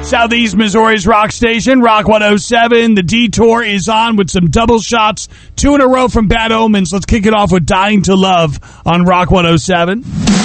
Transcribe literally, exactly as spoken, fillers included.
Southeast Missouri's rock station, Rock one oh seven. The Detour is on with some double shots, two in a row from Bad Omens. Let's kick it off with Dying to Love on Rock one oh seven.